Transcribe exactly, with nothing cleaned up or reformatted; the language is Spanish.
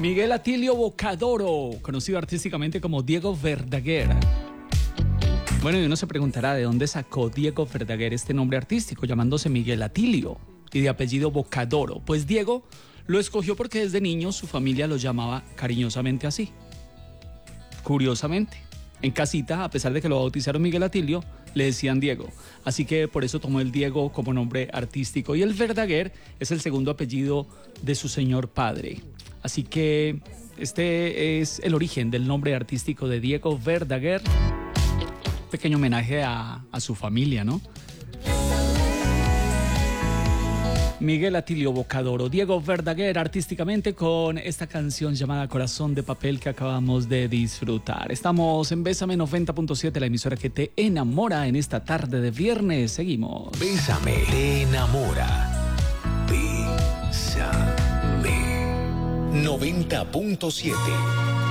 Miguel Atilio Bocadoro, conocido artísticamente como Diego Verdaguer. Bueno, y uno se preguntará de dónde sacó Diego Verdaguer este nombre artístico, llamándose Miguel Atilio y de apellido Bocadoro. Pues Diego lo escogió porque desde niño su familia lo llamaba cariñosamente así. Curiosamente, en casita, a pesar de que lo bautizaron Miguel Atilio, le decían Diego. Así que por eso tomó el Diego como nombre artístico. Y el Verdaguer es el segundo apellido de su señor padre. Así que este es el origen del nombre artístico de Diego Verdaguer. Pequeño homenaje a, a su familia, ¿no? Miguel Atilio Bocadoro, Diego Verdaguer artísticamente con esta canción llamada Corazón de Papel que acabamos de disfrutar. Estamos en Bésame noventa punto siete, la emisora que te enamora en esta tarde de viernes. Seguimos. Bésame, te enamora. Bésame noventa punto siete.